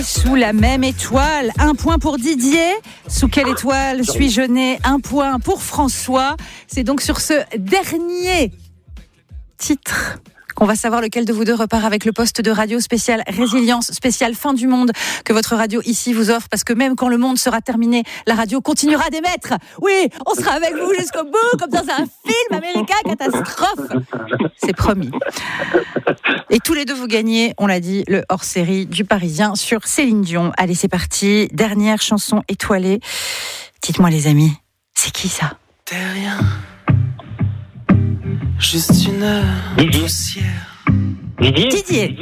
Sous la même étoile, 1 point pour Didier. Sous quelle étoile suis-je né? 1 point pour François. C'est donc sur ce dernier titre qu'on va savoir lequel de vous deux repart avec le poste de radio spécial Résilience, spécial fin du monde que votre radio ici vous offre, parce que même quand le monde sera terminé, la radio continuera d'émettre. Oui, on sera avec vous jusqu'au bout, comme dans un film américain catastrophe. C'est promis. Et tous les deux vous gagnez, on l'a dit, le hors-série du Parisien sur Céline Dion. Allez, c'est parti. Dernière chanson étoilée. Dites-moi les amis, c'est qui ça? T'es rien. Juste une poussière. Didier.